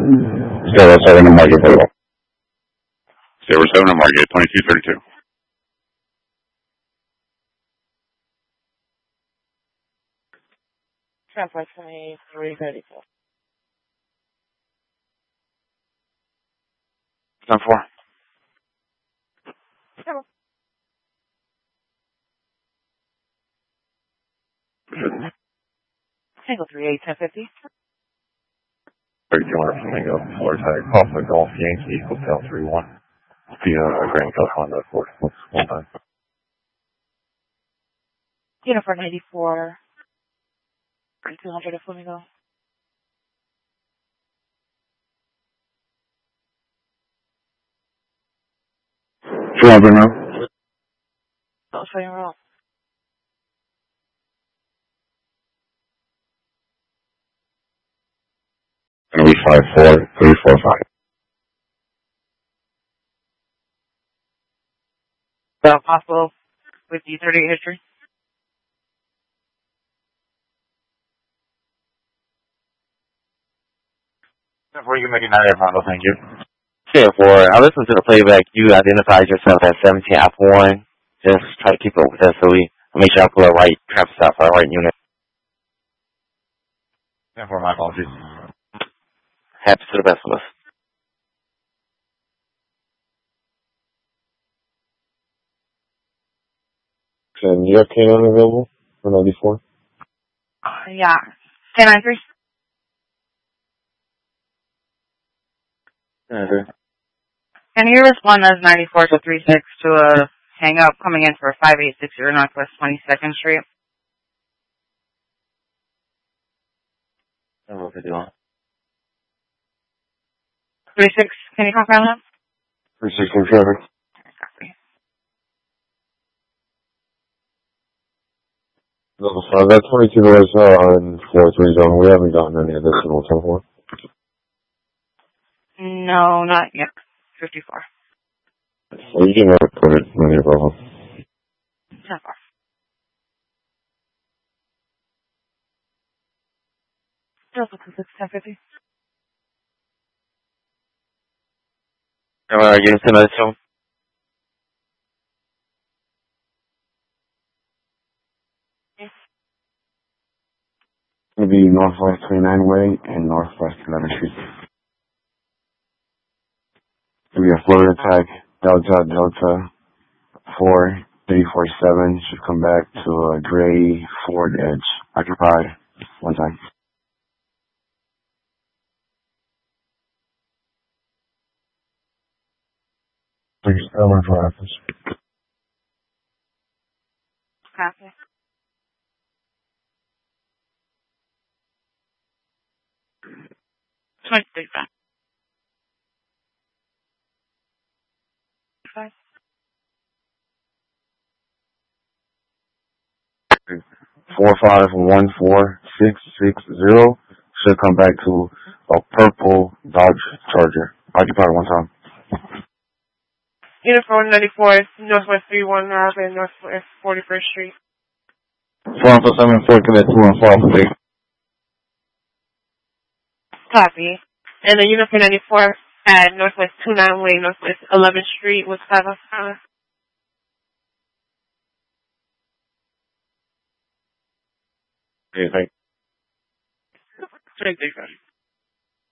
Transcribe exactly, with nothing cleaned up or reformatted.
Zero seven to Market Boulevard. Zero seven to Market, twenty-two thirty-two. Traffic twenty-three thirty-four. ten four. Hello. Tango three eight ten fifty. thirty-two hundred Flamingo, floor tag, Alpha Golf Yankee, Hotel three one. Via Grand California, Fort one time. Uniform ninety-four. thirty-two hundred at Flamingo. two hundred now. That was saying wrong. three five four, three four five. Is that possible with the thirty-eight history? Before you can make another final, thank you. ten four, I listened to the playback. You identified yourself as seventeen Apple one. Just try to keep up with that so we make sure I pull the right traffic stop for the right unit. ten four, my apologies. Happy to the best of us. Can you have K nine available for ninety-four? Uh, yeah. ten ninety-three. Okay. Can you respond as ninety-four to three six to a hang up coming in for five eight six zero Northwest twenty-second Street? I don't know what to do. three six, can you confirm that? three sixteen traffic. Copy. Level five, that's twenty-two dollars uh, in four three zone. We haven't gotten any additional ten four. No, not yet. fifty-four. Well, you can have it put it in your problem. ten four. Delta two six ten fifty. All right, you send that to It's going to be Northwest twenty-nine Way and Northwest eleventh Street. It's going to be a Florida tag, Delta, Delta, four three four seven, should come back to a gray Ford Edge, occupied, one time. Please, Elmer Drivers. Copy. twenty-three five. Five. Four five one four six six zero should come back to a purple Dodge Charger, occupied one time. Uniform ninety-four, Northwest three one Ave and Northwest forty-first Street. four Alpha seven four, commit two and four Alpha six. Copy. And the Uniform ninety-four at Northwest twenty-nine Way, Northwest eleventh Street with five oh five. Okay, thank you. twenty-three five.